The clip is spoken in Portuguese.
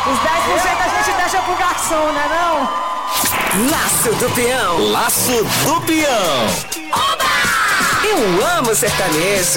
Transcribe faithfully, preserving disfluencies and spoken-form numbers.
Os dez por cento a gente deixa pro garçom, né não? Laço do Peão. Laço do Peão. Oba! Eu amo sertanejo.